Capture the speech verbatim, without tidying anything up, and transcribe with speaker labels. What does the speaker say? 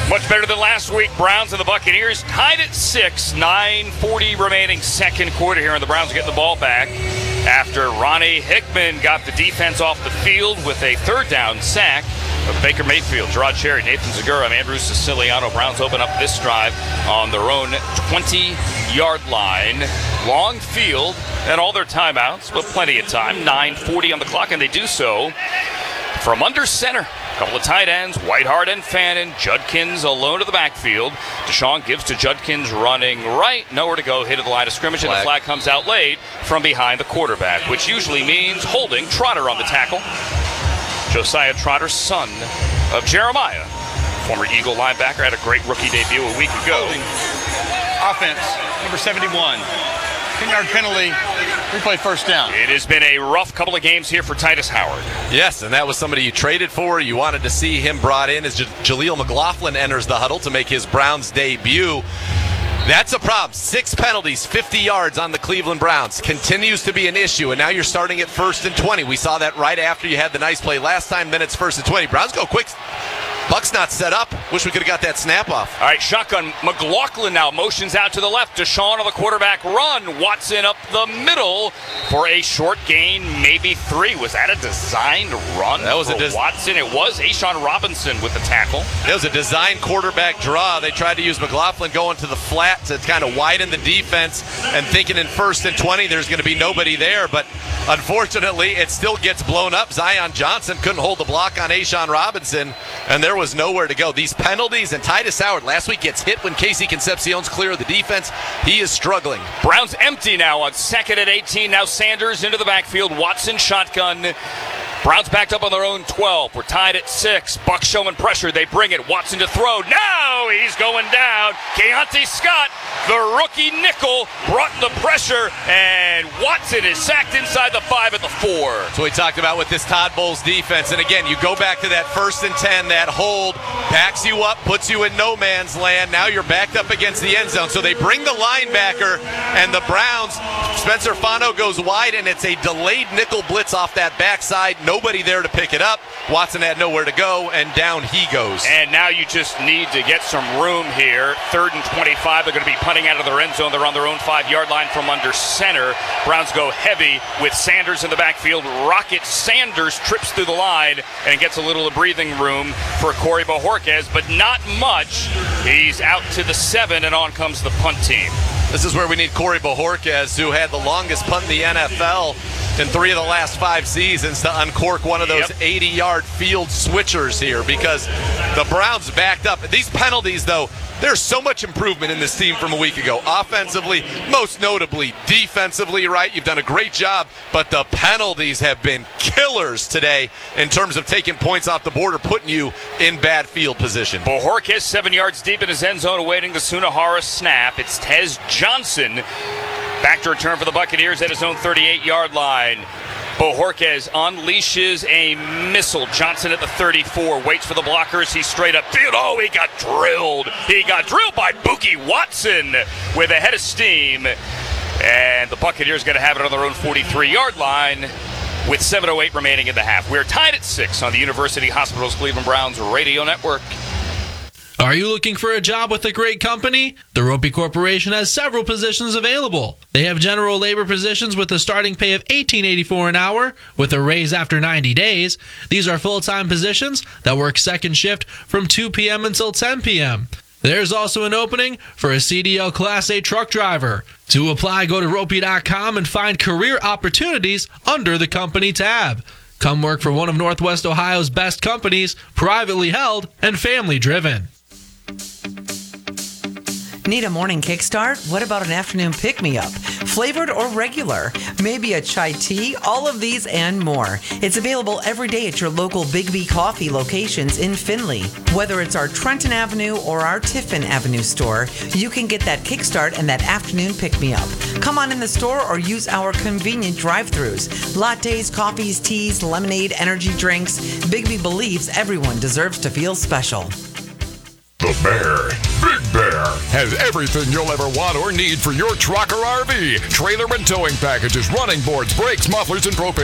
Speaker 1: Much better than last week. Browns and the Buccaneers tied at six. nine forty remaining second quarter here, and the Browns get the ball back after Ronnie Hickman got the defense off the field with a third down sack of Baker Mayfield. Gerard Cherry, Nathan Zagura, I'm Andrew Siciliano. Browns open up this drive on their own twenty-yard line. Long field and all their timeouts, but plenty of time. nine forty on the clock, and they do so from under center. A couple of tight ends, Whitehart and Fannin. Judkins alone to the backfield. Deshaun gives to Judkins running right. Nowhere to go. Hit at the line of scrimmage, and the flag comes out late from behind the quarterback, which usually means holding. Trotter on the tackle. Josiah Trotter, son of Jeremiah. Former Eagle linebacker, had a great rookie debut a week ago.
Speaker 2: Holding. Offense, number seventy-one. ten-yard penalty, replay first down.
Speaker 1: It has been a rough couple of games here for Titus Howard.
Speaker 3: Yes, and that was somebody you traded for. You wanted to see him brought in as J- Jaleel McLaughlin enters the huddle to make his Browns debut. That's a problem. Six penalties, fifty yards on the Cleveland Browns. Continues to be an issue, and now you're starting at first and twenty. We saw that right after you had the nice play last time. Then it's first and twenty. Browns go quick. Buck's not set up. Wish we could have got that snap off.
Speaker 1: All right, shotgun. McLaughlin now motions out to the left. Deshaun on the quarterback run. Watson up the middle for a short gain, maybe three. Was that a designed run
Speaker 3: that was
Speaker 1: for
Speaker 3: a des-
Speaker 1: Watson? It was. Ashawn Robinson with the tackle.
Speaker 3: It was a designed quarterback draw. They tried to use McLaughlin going to the flat to kind of widen the defense and thinking in first and twenty there's going to be nobody there. But unfortunately, it still gets blown up. Zion Johnson couldn't hold the block on Ashawn Robinson, and there was nowhere to go. These penalties, and Titus Howard last week gets hit when Casey Concepcion's clear of the defense. He is struggling.
Speaker 1: Browns empty now on second and eighteen. Now Sanders into the backfield. Watson shotgun. Browns backed up on their own twelve. We're tied at six. Bucks showing pressure. They bring it. Watson to throw. Now he's going down. Keontae Scott, the rookie nickel, brought the pressure, and Watson is sacked inside the five at the four.
Speaker 3: So we talked about with this Todd Bowles defense. And again, you go back to that first and ten, that hold, backs you up, puts you in no man's land. Now you're backed up against the end zone. So they bring the linebacker, and the Browns, Spencer Fano goes wide, and it's a delayed nickel blitz off that backside. Nobody there to pick it up. Watson had nowhere to go, and down he goes.
Speaker 1: And now you just need to get some room here. Third and twenty-five. They're going to be punting out of their end zone. They're on their own five-yard line from under center. Browns go heavy with Sanders in the backfield. Rocket Sanders trips through the line and gets a little breathing room for Corey Bojorquez, but not much. He's out to the seven, and on comes the punt team.
Speaker 3: This is where we need Corey Bojorquez, who had the longest punt in the N F L in three of the last five seasons, to uncork one of those
Speaker 1: Yep.
Speaker 3: eighty-yard field switchers here, because the Browns backed up. These penalties, though, there's so much improvement in this team from a week ago. Offensively, most notably defensively, right? You've done a great job, but the penalties have been killers today in terms of taking points off the board or putting you in bad field position.
Speaker 1: Bojorquez seven yards deep in his end zone awaiting the Sunahara snap. It's Tez Johnson back to return for the Buccaneers at his own thirty-eight-yard line. Bojorquez unleashes a missile. Johnson at the thirty-four, waits for the blockers. He's straight up field. Oh, he got drilled. He got drilled by Boogie Watson with a head of steam. And the Buccaneers going to have it on their own forty-three-yard line with seven oh eight remaining in the half. We're tied at six on the University Hospitals Cleveland Browns radio network.
Speaker 4: Are you looking for a job with a great company? The Ropey Corporation has several positions available. They have general labor positions with a starting pay of eighteen eighty-four an hour with a raise after ninety days. These are full-time positions that work second shift from two p.m. until ten p.m. There's also an opening for a C D L Class A truck driver. To apply, go to ropey dot com and find career opportunities under the company tab. Come work for one of Northwest Ohio's best companies, privately held and family-driven.
Speaker 5: Need a morning kickstart? What about an afternoon pick-me-up? Flavored or regular? Maybe a chai tea? All of these and more. It's available every day at your local Big B Coffee locations in Findlay. Whether it's our Trenton Avenue or our Tiffin Avenue store, you can get that kickstart and that afternoon pick-me-up. Come on in the store or use our convenient drive-thrus. Lattes, coffees, teas, lemonade, energy drinks. Big B believes everyone deserves to feel special.
Speaker 6: The Bear, Big Bear, has everything you'll ever want or need for your truck or R V. Trailer and towing packages, running boards, brakes, mufflers, and propane.